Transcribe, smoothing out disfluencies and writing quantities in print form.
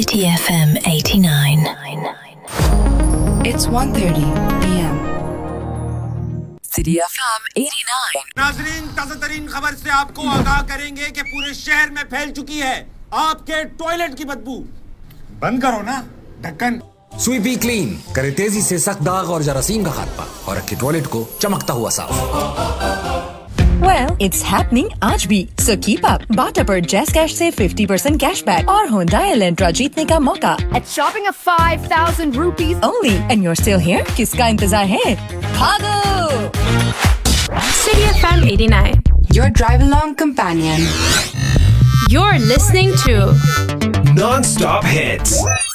TFM 89. It's 1:30 p.m. City FM 89. नाज़रीन, ताज़ा-तरीन खबर से आपको आगाह करेंगे कि पूरे शहर में फैल चुकी है आपके टॉयलेट की बदबू। बंद करो ना ढक्कन। स्वीपी क्लीन करे तेजी से सख्त दाग और जरासीम का खात्मा और रखे टॉयलेट को चमकता हुआ साफ। Well, it's happening आज भी. So keep up. Bata पर Jazz Cash से 50% cashback और Hyundai Elantra जीतने का मौका. At shopping of 5,000 rupees Only. And you're still here? किसका इंतजार है? भागो! City FM 89. Your drive-along companion. You're listening to Non-stop hits.